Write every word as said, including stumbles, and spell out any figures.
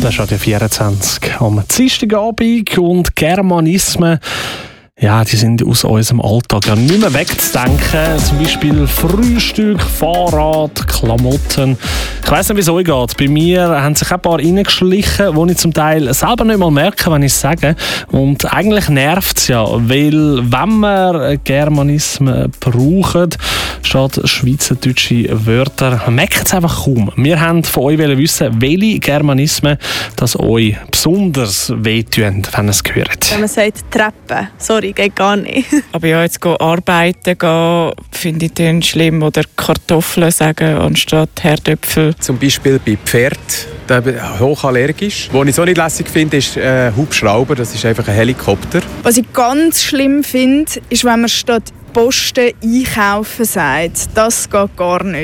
Das ist Radio vierundzwanzig am Dienstagabend und Germanismen, ja, die sind aus unserem Alltag ja nicht mehr wegzudenken. Zum Beispiel Frühstück, Fahrrad, Klamotten. Ich weiss nicht, wie es euch geht. Bei mir haben sich ein paar reingeschlichen, die ich zum Teil selber nicht mal merke, wenn ich es sage. Und eigentlich nervt es ja, weil wenn wir Germanismen brauchen, statt schweizerdeutsche Wörter, man merkt es einfach kaum. Wir wollten von euch wissen, welche Germanismen das euch besonders wehtun, wenn ihr es hört. Wenn man sagt Treppe, sorry, geht gar nicht. Aber ja, jetzt gehen arbeiten gehen, finde ich dann schlimm. Oder Kartoffeln sagen anstatt Herdöpfel. Zum Beispiel bei Pferd, da bin ich hochallergisch. Was ich so nicht lässig finde, ist äh, Hubschrauber, das ist einfach ein Helikopter. Was ich ganz schlimm finde, ist, wenn man statt Posten einkaufen sagt. Das geht gar nicht.